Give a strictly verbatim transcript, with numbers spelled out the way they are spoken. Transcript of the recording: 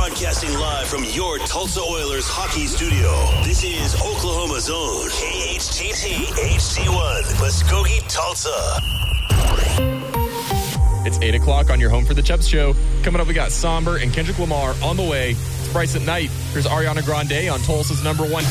Broadcasting live from your Tulsa Oilers hockey studio. This is Oklahoma's own K H T T H C one, Muskogee, Tulsa. It's eight o'clock on your Home for the Chubbs show. Coming up, we got Somber and Kendrick Lamar on the way. It's Bryce at Night. Here's Ariana Grande on Tulsa's number one